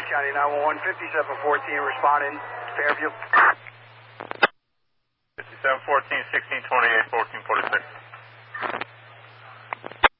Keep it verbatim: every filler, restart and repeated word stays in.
County nine one one, fifty-seven fourteen, responding, Fairview. fifty-seven fourteen, sixteen twenty-eight.